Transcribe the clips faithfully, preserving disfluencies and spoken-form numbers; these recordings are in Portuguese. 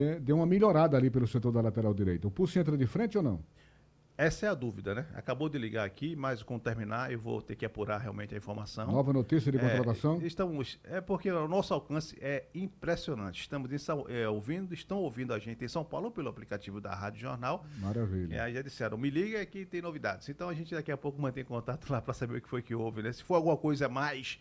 é, deu uma melhorada ali pelo setor da lateral direita. O Pulse entra de frente ou não? Essa é a dúvida, né? Acabou de ligar aqui, mas quando terminar eu vou ter que apurar realmente a informação. Nova notícia de É, contratação? estamos, é porque o nosso alcance é impressionante. Estamos em São- é, ouvindo, estão ouvindo a gente em São Paulo pelo aplicativo da Rádio Jornal. E Maravilha. aí já disseram, me liga que tem novidades. Então a gente daqui a pouco mantém contato lá para saber o que foi que houve, né? Se for alguma coisa a mais,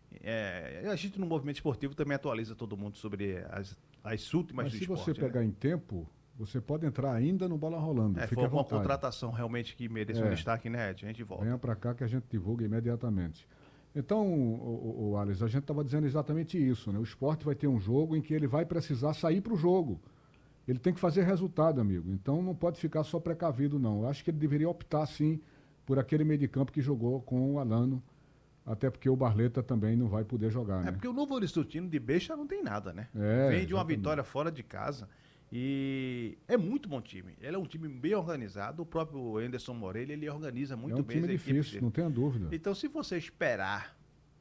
é, a gente no movimento esportivo também atualiza todo mundo sobre as, as últimas Mas do se esporte, você pegar né? em tempo, você pode entrar ainda no Bola Rolando. É, Fique foi à uma vontade. contratação realmente que mereça um É. destaque, né, Ed? A gente volta. Venha para cá que a gente divulga imediatamente. Então, o, o, o Alisson, a gente estava dizendo exatamente isso, né? O esporte vai ter um jogo em que ele vai precisar sair para o jogo. Ele tem que fazer resultado, amigo. Então não pode ficar só precavido, não. Eu acho que ele deveria optar, sim, por aquele meio de campo que jogou com o Alano, até porque o Barleta também não vai poder jogar, É né? porque o Novo Horizontino de beixa não tem nada, né? É, Vem de uma exatamente. vitória fora de casa e é muito bom time. Ele é um time bem organizado. O próprio Anderson Moreira, ele organiza muito É um bem time as equipes difícil, dele. não tenha dúvida. Então, se você esperar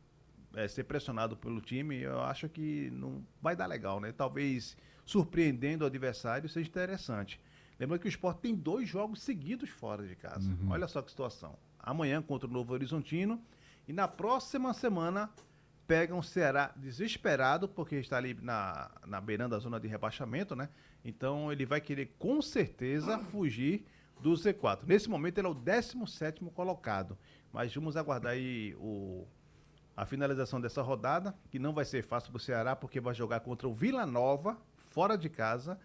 é, ser pressionado pelo time, eu acho que não vai dar legal, né? Talvez surpreendendo o adversário seja interessante. Lembra que o Sport tem dois jogos seguidos fora de casa. Uhum. Olha só que situação. Amanhã contra o Novo Horizontino e na próxima semana pega um Ceará desesperado, porque está ali na, na beirando da zona de rebaixamento, né? Então ele vai querer com certeza fugir do Z quatro. Nesse momento ele é o décimo sétimo colocado, mas vamos aguardar aí o, a finalização dessa rodada, que não vai ser fácil para o Ceará, porque vai jogar contra o Vila Nova, fora de casa.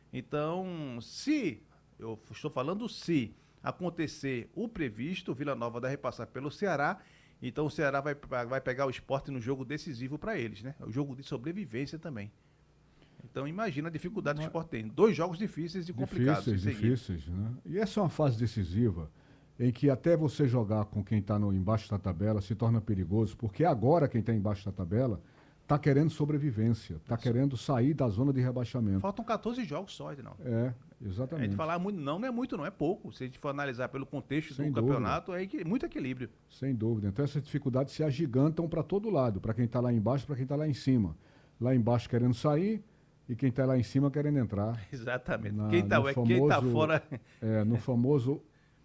Então, se, eu estou falando se acontecer o previsto, o Vila Nova deve passar pelo Ceará. Então o Ceará vai, vai pegar o Sport no jogo decisivo para eles, né? O jogo de sobrevivência também. Então imagina a dificuldade que o Sport tem. Dois jogos difíceis e complicados. Difíceis, em seguida. difíceis, né? E essa é uma fase decisiva em que até você jogar com quem está embaixo da tabela se torna perigoso, porque agora quem está embaixo da tabela está querendo sobrevivência, está querendo sair da zona de rebaixamento. Faltam quatorze jogos só, não. É, A exatamente. gente falar muito não, não é muito, não é pouco. Se a gente for analisar pelo contexto Sem do dúvida. campeonato, é equi- muito equilíbrio. Sem dúvida. Então essas dificuldades se agigantam para todo lado, para quem está lá embaixo, para quem está lá em cima. Lá embaixo querendo sair e quem está lá em cima querendo entrar. Exatamente. Na- quem, tá, no é, quem tá famoso- fora É, no famoso,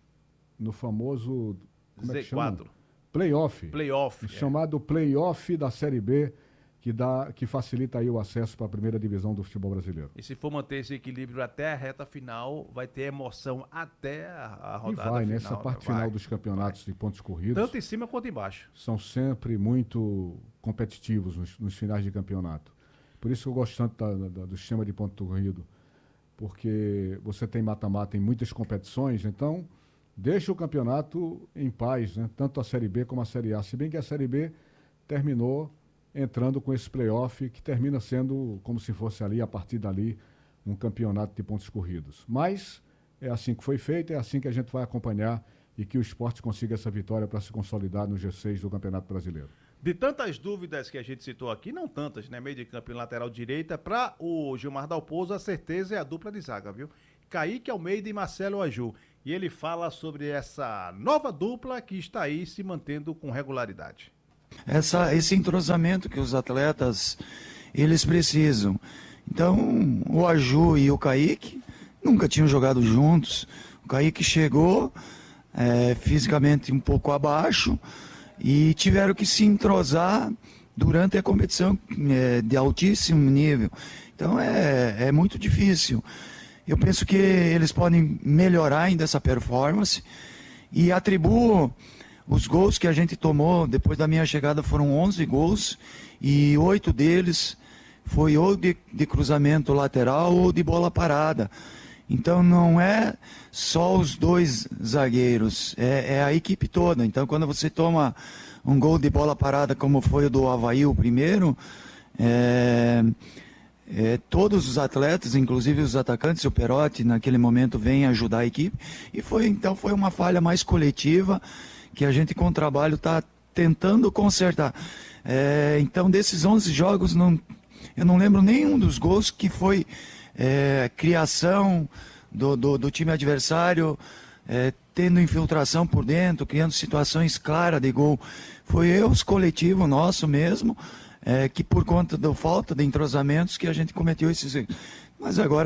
no famoso, como é que chama? Z quatro, Playoff. playoff. O é. chamado playoff da Série B, que, dá, que facilita aí o acesso para a primeira divisão do futebol brasileiro. E se for manter esse equilíbrio até a reta final, vai ter emoção até a, a E rodada vai, final. nessa né? parte Vai, final dos campeonatos de pontos corridos, tanto em cima quanto embaixo. são sempre muito competitivos nos, nos finais de campeonato. Por isso que eu gosto tanto da- da- do sistema de ponto corrido, porque você tem mata-mata em muitas competições, então deixa o campeonato em paz, né? Tanto a Série B como a Série A. Se bem que a Série B terminou entrando com esse playoff, que termina sendo como se fosse ali, a partir dali, um campeonato de pontos corridos. Mas é assim que foi feito, é assim que a gente vai acompanhar e que o esporte consiga essa vitória para se consolidar no G seis do Campeonato Brasileiro. De tantas dúvidas que a gente citou aqui, não tantas, né? Meio de campo e lateral direita, para o Gilmar Dalpozo, a certeza é a dupla de zaga, viu? Kaique Almeida e Marcelo Aju. E ele fala sobre essa nova dupla que está aí se mantendo com regularidade. Essa, esse entrosamento que os atletas eles precisam. Então, o Aju e o Kaique nunca tinham jogado juntos. O Kaique chegou é, fisicamente um pouco abaixo e tiveram que se entrosar durante a competição é, de altíssimo nível. Então, é, é muito difícil. Eu penso que eles podem melhorar ainda essa performance e atribuo os gols que a gente tomou depois da minha chegada. Foram onze gols e oito deles foi ou de, de cruzamento lateral ou de bola parada. Então não é só os dois zagueiros, é, é a equipe toda. Então quando você toma um gol de bola parada como foi o do Avaí, o primeiro, é, é, todos os atletas, inclusive os atacantes, o Perotti naquele momento vem ajudar a equipe. E foi, então foi uma falha mais coletiva que a gente com o trabalho está tentando consertar. É, então desses onze jogos, não, eu não lembro nenhum dos gols que foi é, criação do, do, do time adversário, é, tendo infiltração por dentro, criando situações claras de gol. Foi erros coletivos nosso mesmo, é, que por conta da falta de entrosamentos que a gente cometeu esses erros. Mas agora